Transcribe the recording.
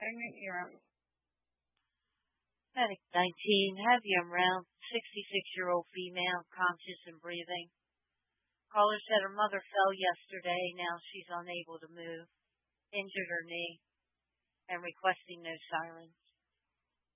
Pregnant Euro. Medic 19, Heavy round, 66-year-old female, conscious and breathing. Caller said her mother fell yesterday. Now she's unable to move. Injured her knee and requesting no sirens.